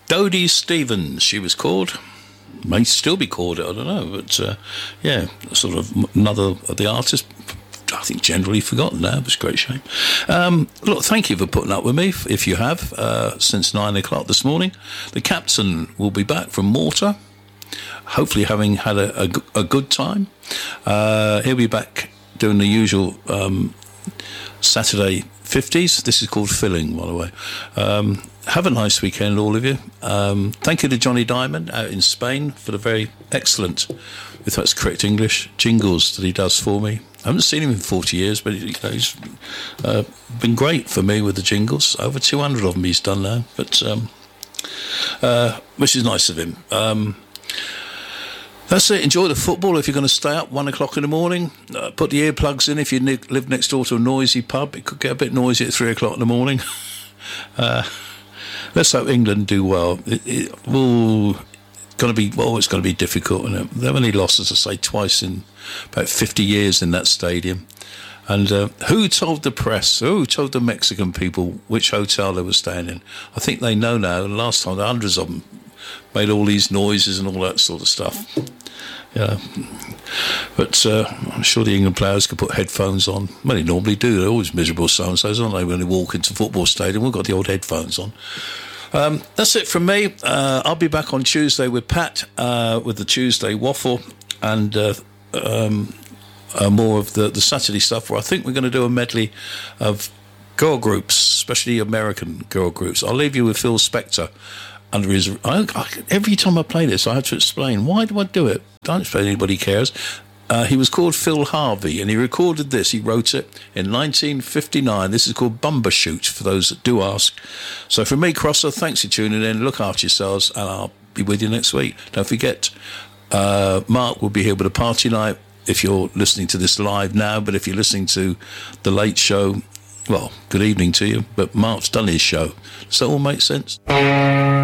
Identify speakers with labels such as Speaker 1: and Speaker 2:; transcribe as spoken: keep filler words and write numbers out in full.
Speaker 1: Dodie Stevens, she was called. May still be called it, I don't know. But, uh, yeah, sort of another of the artists, I think generally forgotten now. It was a great shame. Um, look, thank you for putting up with me, if you have, uh, since nine o'clock this morning. The captain will be back from Malta, hopefully having had a, a, a good time. Uh, he'll be back doing the usual um, Saturday fifties. This is called filling, by the way. Um, have a nice weekend, all of you. Um, thank you to Johnny Diamond out in Spain for the very excellent, if that's correct English, jingles that he does for me. I haven't seen him in forty years, but you know, he's uh, been great for me with the jingles. Over two hundred of them he's done now, but um, uh, which is nice of him. Um, That's it. Enjoy the football. If you're going to stay up one o'clock in the morning, uh, put the earplugs in. If you ne- live next door to a noisy pub, it could get a bit noisy at three o'clock in the morning. uh, let's hope England do well. It, it, ooh, going to be well. It's going to be difficult. Isn't it? They've only lost, as I say, twice in about fifty years in that stadium. And uh, who told the press? Who told the Mexican people which hotel they were staying in? I think they know now. And last time, hundreds of them made all these noises and all that sort of stuff. Yeah, but uh, I'm sure the England players could put headphones on. Well, they normally do. They're always miserable so-and-sos, aren't they, when they walk into a football stadium? We've got the old headphones on. Um, that's it from me. Uh, I'll be back on Tuesday with Pat, uh, with the Tuesday Waffle, and uh, um, uh, more of the, the Saturday stuff, where I think we're going to do a medley of girl groups, especially American girl groups. I'll leave you with Phil Spector. Under his, I, I, every time I play this, I have to explain. Why do I do it? Don't explain, anybody cares. Uh, he was called Phil Harvey, and he recorded this. He wrote it in nineteen fifty-nine. This is called Bumbershoot, for those that do ask. So from me, Crosser, thanks for tuning in. Look after yourselves, and I'll be with you next week. Don't forget, uh, Mark will be here with a party night if you're listening to this live now, but if you're listening to the late show, well, good evening to you, but Mark's done his show. Does that all make sense?